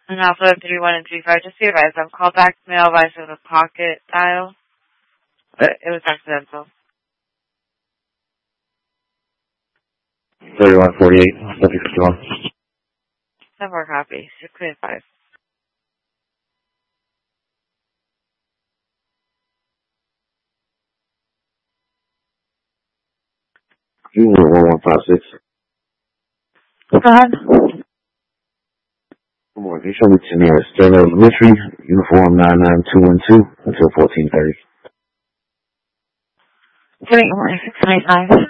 And also 31 and 35, just be advised, call back mail advice with a pocket dial. But it was accidental. 3148, 761. 7-4 copy, 625. You were 1156. Go ahead. Good morning. Can you show me to nearest Sterling Military, uniform 99212 until 1430. Good morning, 625.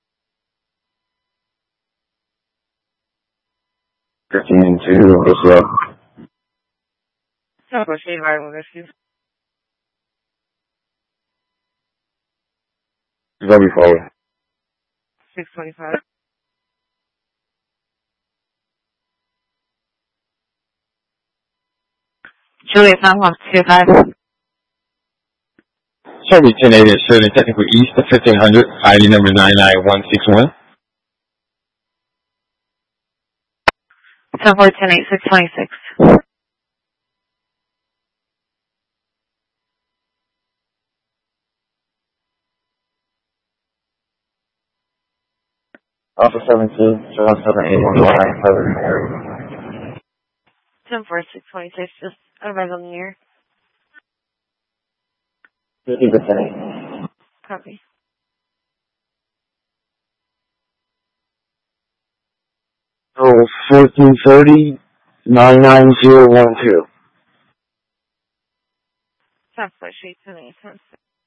13-2, what's up? So, go shade right with you. Very forward. 625. Juliet 9125. Chevy 1080 at Sheridan Technical East at 1500, ID number 99161. 7-4 10-8 626. Alpha 72, 778 7-4 626, just advise on the year. 50%. Copy. Oh, 1430, 99012. 7-4 shade 10-8 10-6.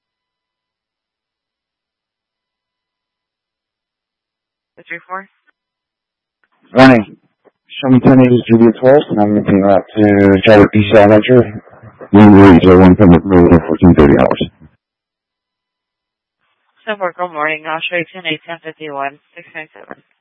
What's your 4? Morning. Show me 1080 Julia 12, and I'm looking out to Charlotte East Elementary. We reach 1 Plymouth Road at 1430 hours. 7-4 good morning, I'll show you 10-8 10-51 697.